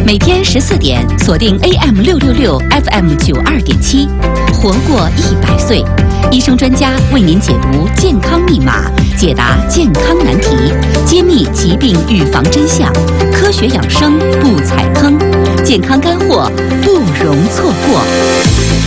每天14点，锁定 AM 666 FM 92.7，活过100岁。医生专家为您解读健康密码，解答健康难题，揭秘疾病预防真相，科学养生不踩坑，健康干货不容错过。